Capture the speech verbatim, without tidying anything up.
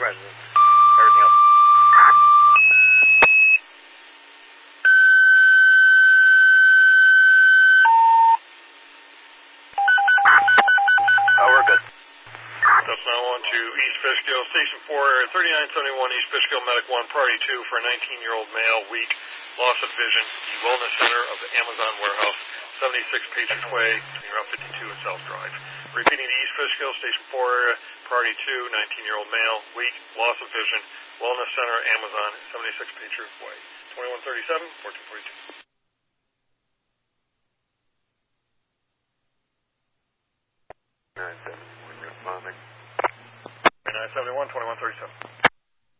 residents. Everything else. Oh, we're good. That's nine one to East Fishkill, Station four, area thirty-nine seventy-one, East Fishkill, Medic one, Priority two for a nineteen-year-old male, weak, loss of vision, the Wellness Center of the Amazon Warehouse, seventy-six Patriots Way, between Route fifty-two and South Drive. Repeating to East Fishkill, Station four area, Priority two, nineteen-year-old male, weak, loss of vision, Wellness Center, Amazon, seventy-six Patriots Way, twenty-one thirty-seven, fourteen forty-two. nine seven, we're responding. nine seventy-one, twenty-one thirty-seven.